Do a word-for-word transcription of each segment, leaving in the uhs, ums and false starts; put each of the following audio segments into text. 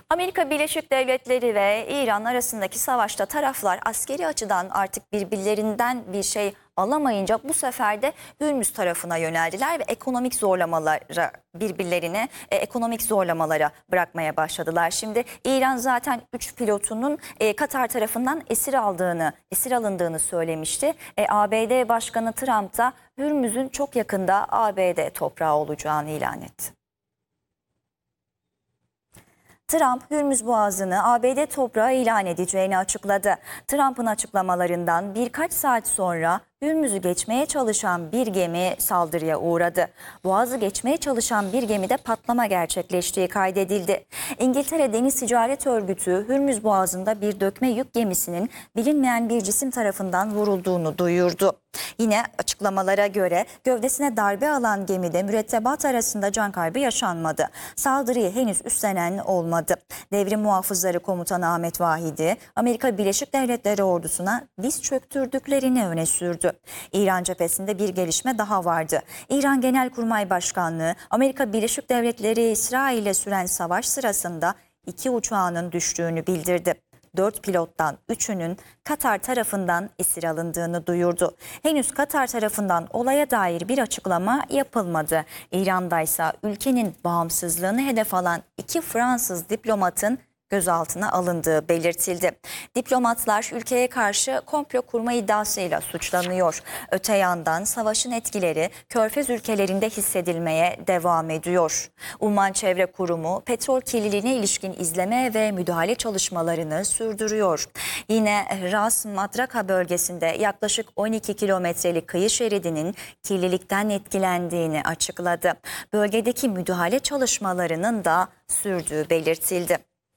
Amerika Birleşik Devletleri ve İran arasındaki savaşta taraflar askeri açıdan artık birbirlerinden bir şey alamayınca bu sefer de Hürmüz tarafına yöneldiler ve ekonomik zorlamalara birbirlerine e, ekonomik zorlamalara bırakmaya başladılar. Şimdi İran zaten üç pilotunun e, Katar tarafından esir aldığını, esir alındığını söylemişti. E, A B D Başkanı Trump da Hürmüz'ün çok yakında A B D toprağı olacağını ilan etti. Trump, Hürmüz Boğazı'nı A B D toprağı ilan edeceğini açıkladı. Trump'ın açıklamalarından birkaç saat sonra Hürmüz'ü geçmeye çalışan bir gemi saldırıya uğradı. Boğazı geçmeye çalışan bir gemide patlama gerçekleştiği kaydedildi. İngiltere Deniz Ticaret Örgütü, Hürmüz Boğazı'nda bir dökme yük gemisinin bilinmeyen bir cisim tarafından vurulduğunu duyurdu. Yine açıklamalara göre gövdesine darbe alan gemide mürettebat arasında can kaybı yaşanmadı. Saldırıyı henüz üstlenen olmadı. Devrim Muhafızları Komutanı Ahmet Vahidi, Amerika Birleşik Devletleri ordusuna diz çöktürdüklerini öne sürdü. İran cephesinde bir gelişme daha vardı. İran Genelkurmay Başkanlığı, Amerika Birleşik Devletleri İsrail'e süren savaş sırasında iki uçağının düştüğünü bildirdi. Dört pilottan üçünün Katar tarafından esir alındığını duyurdu. Henüz Katar tarafından olaya dair bir açıklama yapılmadı. İran'da ise ülkenin bağımsızlığını hedef alan iki Fransız diplomatın gözaltına alındığı belirtildi. Diplomatlar ülkeye karşı komplo kurma iddiasıyla suçlanıyor. Öte yandan savaşın etkileri Körfez ülkelerinde hissedilmeye devam ediyor. Umman Çevre Kurumu petrol kirliliğine ilişkin izleme ve müdahale çalışmalarını sürdürüyor. Yine Ras Madraka bölgesinde yaklaşık on iki kilometrelik kıyı şeridinin kirlilikten etkilendiğini açıkladı. Bölgedeki müdahale çalışmalarının da sürdüğü belirtildi.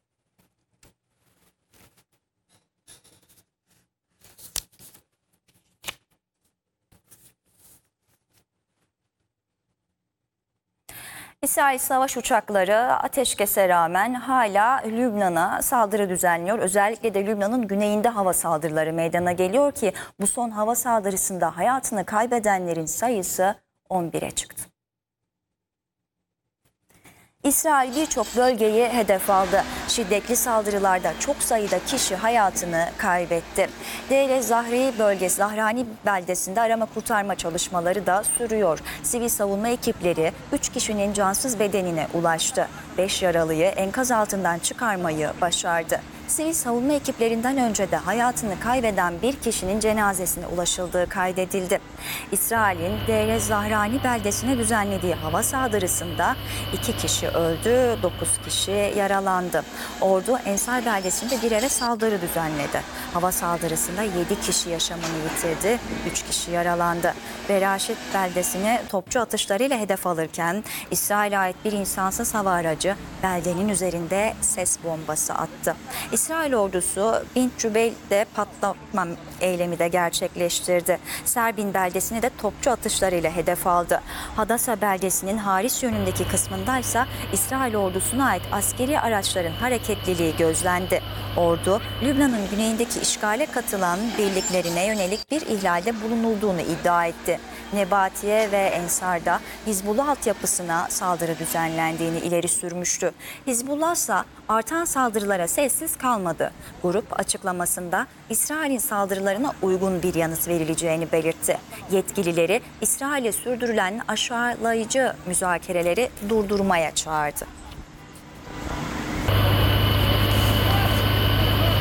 İsrail savaş uçakları ateşkese rağmen hala Lübnan'a saldırı düzenliyor. Özellikle de Lübnan'ın güneyinde hava saldırıları meydana geliyor ki bu son hava saldırısında hayatını kaybedenlerin sayısı on bire çıktı. İsrail birçok bölgeyi hedef aldı. Şiddetli saldırılarda çok sayıda kişi hayatını kaybetti. Deir Zahri bölgesi, Zahrani beldesinde arama kurtarma çalışmaları da sürüyor. Sivil savunma ekipleri üç kişinin cansız bedenine ulaştı. beş yaralıyı enkaz altından çıkarmayı başardı. Sivil savunma ekiplerinden önce de hayatını kaybeden bir kişinin cenazesine ulaşıldığı kaydedildi. İsrail'in Deir Zahrani beldesine düzenlediği hava saldırısında iki kişi öldü, dokuz kişi yaralandı. Ordu Ensar beldesinde bir eve saldırı düzenledi. Hava saldırısında yedi kişi yaşamını yitirdi, üç kişi yaralandı. Beraşit beldesini topçu atışlarıyla hedef alırken İsrail'e ait bir insansız hava aracı beldenin üzerinde ses bombası attı. İsrail ordusu Bint Cübeyl'de patlatma eylemi de gerçekleştirdi. Serbin beldesini de topçu atışlarıyla hedef aldı. Hadasa beldesinin Haris yönündeki kısmındaysa İsrail ordusuna ait askeri araçların hareketliliği gözlendi. Ordu, Lübnan'ın güneyindeki işgale katılan birliklerine yönelik bir ihlalde bulunulduğunu iddia etti. Nebatiye ve Ensar'da Hizbullah altyapısına saldırı düzenlendiğini ileri sürmüştü. Hizbullah ise artan saldırılara sessiz kalmadı. Grup açıklamasında İsrail'in saldırılarına uygun bir yanıt verileceğini belirtti. Yetkilileri İsrail'e sürdürülen aşağılayıcı müzakereleri durdurmaya çağırdı.